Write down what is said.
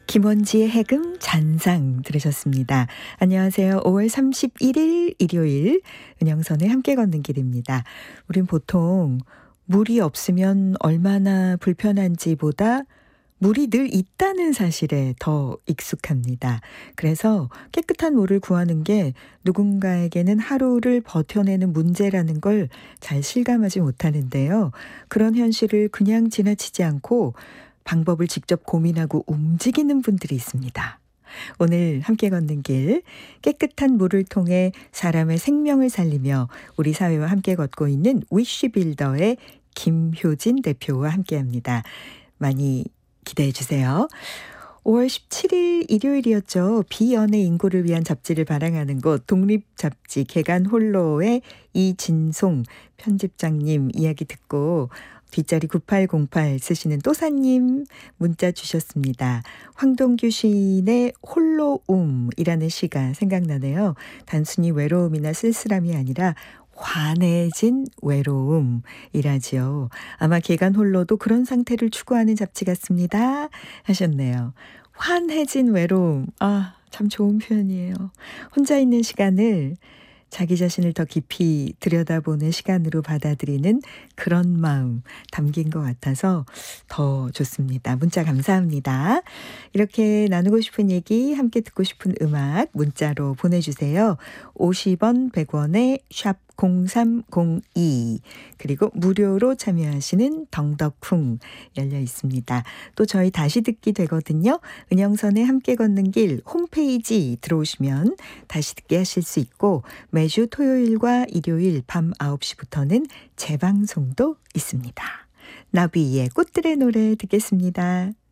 김원지의 해금 잔상 들으셨습니다. 안녕하세요. 5월 31일 일요일 은영선의 함께 걷는 길입니다. 우린 보통 물이 없으면 얼마나 불편한지 보다 물이 늘 있다는 사실에 더 익숙합니다. 그래서 깨끗한 물을 구하는 게 누군가에게는 하루를 버텨내는 문제라는 걸 잘 실감하지 못하는데요. 그런 현실을 그냥 지나치지 않고 방법을 직접 고민하고 움직이는 분들이 있습니다. 오늘 함께 걷는 길, 깨끗한 물을 통해 사람의 생명을 살리며 우리 사회와 함께 걷고 있는 위쉬빌더의 김효진 대표와 함께합니다. 많이 기대해 주세요. 5월 17일 일요일이었죠. 비연애 인구를 위한 잡지를 발행하는 곳 독립잡지 개간홀로의 이진송 편집장님 이야기 듣고 뒷자리 9808 쓰시는 또사님 문자 주셨습니다. 황동규 시인의 홀로움이라는 시가 생각나네요. 단순히 외로움이나 쓸쓸함이 아니라 환해진 외로움이라지요. 아마 개간홀로도 그런 상태를 추구하는 잡지 같습니다. 하셨네요. 환해진 외로움. 참 좋은 표현이에요. 혼자 있는 시간을 자기 자신을 더 깊이 들여다보는 시간으로 받아들이는 그런 마음 담긴 것 같아서 더 좋습니다. 문자 감사합니다. 이렇게 나누고 싶은 얘기, 함께 듣고 싶은 음악 문자로 보내주세요. 50원, 100원에 샵 0302 그리고 무료로 참여하시는 덩덕쿵 열려 있습니다. 또 저희 다시 듣기 되거든요. 은영선의 함께 걷는 길 홈페이지 들어오시면 다시 듣기 하실 수 있고 매주 토요일과 일요일 밤 9시부터는 재방송도 있습니다. 나비의 꽃들의 노래 듣겠습니다.